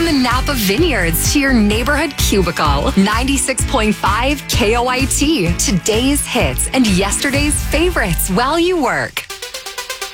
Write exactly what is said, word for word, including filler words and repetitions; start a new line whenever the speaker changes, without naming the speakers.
the Napa Vineyards to your neighborhood cubicle. ninety-six point five K O I T. Today's hits and yesterday's favorites while you work.